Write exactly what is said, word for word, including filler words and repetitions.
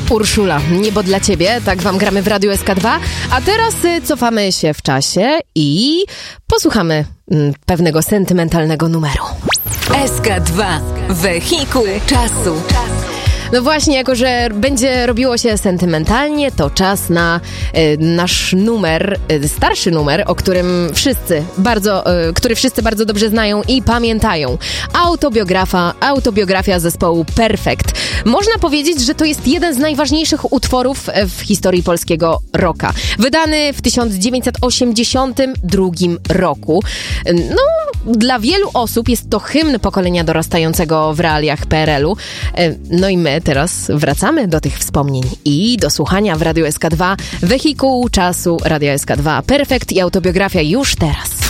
Urszula, Niebo dla ciebie, tak wam gramy w Radiu S K dwa, a teraz y, cofamy się w czasie i posłuchamy y, pewnego sentymentalnego numeru. S K dwa, wehikuł czasu. No właśnie, jako że będzie robiło się sentymentalnie, to czas na y, nasz numer, y, starszy numer, o którym wszyscy bardzo, y, który wszyscy bardzo dobrze znają i pamiętają. Autobiografa, autobiografia zespołu Perfekt. Można powiedzieć, że to jest jeden z najważniejszych utworów w historii polskiego rocka. Wydany w tysiąc dziewięćset osiemdziesiątym drugim roku. No, dla wielu osób jest to hymn pokolenia dorastającego w realiach P R L-u. No i my teraz wracamy do tych wspomnień i do słuchania w Radiu S K dwa wehikułu czasu Radia S K dwa. Perfekt i autobiografia już teraz.